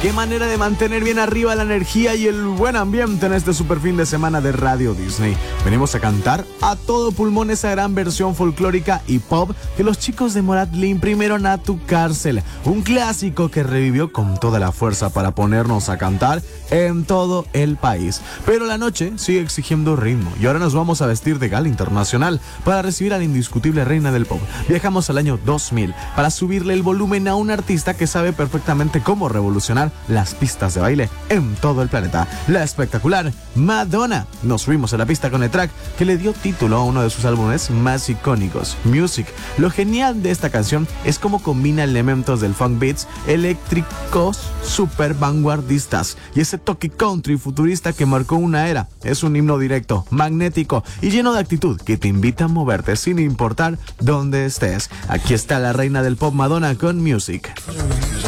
Qué manera de mantener bien arriba la energía y el buen ambiente en este super fin de semana de Radio Disney. Venimos a cantar a todo pulmón esa gran versión folclórica y pop que los chicos de Morat le imprimieron a Tu Cárcel. Un clásico que revivió con toda la fuerza para ponernos a cantar en todo el país. Pero la noche sigue exigiendo ritmo y ahora nos vamos a vestir de gala internacional para recibir a la indiscutible reina del pop. Viajamos al año 2000 para subirle el volumen a un artista que sabe perfectamente cómo revolucionar las pistas de baile en todo el planeta. La espectacular Madonna. Nos fuimos a la pista con el track que le dio título a uno de sus álbumes más icónicos, Music. Lo genial de esta canción es cómo combina elementos del funk beats eléctricos super vanguardistas y ese toque country futurista que marcó una era. Es un himno directo, magnético y lleno de actitud que te invita a moverte sin importar dónde estés. Aquí está la reina del pop Madonna con Music.